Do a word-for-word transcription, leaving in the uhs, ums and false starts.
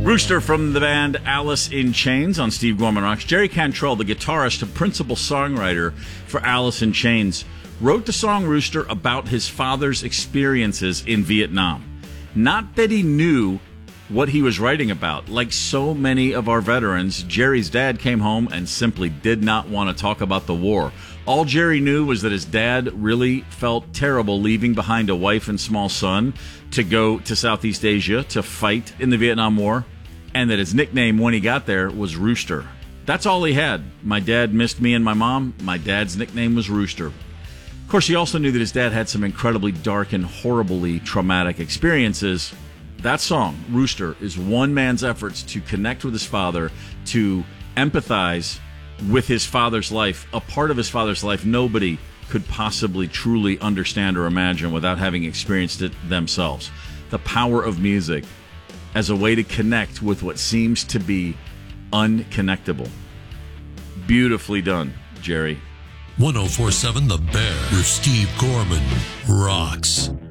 Rooster from the band Alice in Chains on Steve Gorman Rocks. Jerry Cantrell, the guitarist and principal songwriter for Alice in Chains, wrote the song Rooster about his father's experiences in Vietnam. Not that he knew what he was writing about. Like so many of our veterans, Jerry's dad came home and simply did not want to talk about the war. All Jerry knew was that his dad really felt terrible leaving behind a wife and small son to go to Southeast Asia to fight in the Vietnam War, and that his nickname when he got there was Rooster. That's all he had. My dad missed me and my mom. My dad's nickname was Rooster. Of course, he also knew that his dad had some incredibly dark and horribly traumatic experiences. That song, Rooster, is one man's efforts to connect with his father, to empathize with his father's life, a part of his father's life nobody could possibly truly understand or imagine without having experienced it themselves. The power of music as a way to connect with what seems to be unconnectable. Beautifully done, Jerry. one oh four point seven The Bear with Steve Gorman rocks.